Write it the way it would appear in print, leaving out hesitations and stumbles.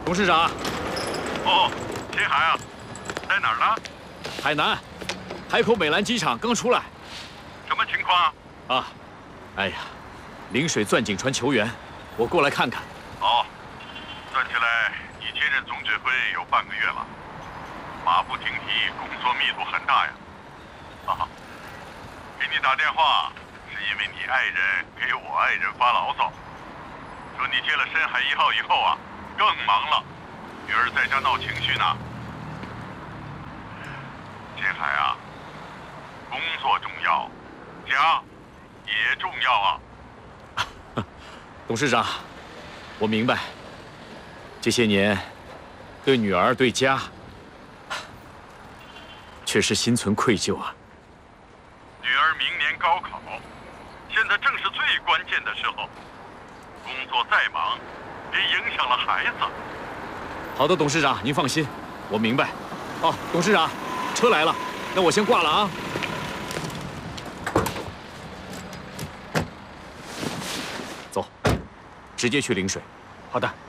董事长。 哦，秦海啊，在哪儿呢？ 海南，海口美兰机场刚出来。 什么情况？ 啊，哎呀，陵水钻井船求援，我过来看看。 哦，算起来你接任总指挥有半个月了，马不停蹄，工作密度很大呀。啊，给你打电话是因为你爱人给我爱人发牢骚，说你接了深海1号以后啊，更忙了，女儿在家闹情绪呢。金海啊，工作重要，家也重要啊。 董事长，我明白。这些年，对女儿对家，确实心存愧疚啊。 女儿明年高考，现在正是最关键的时候，工作再忙，别影响了孩子。 好的，董事长，您放心，我明白。哦，董事长，车来了，那我先挂了啊。走，直接去陵水。 好的。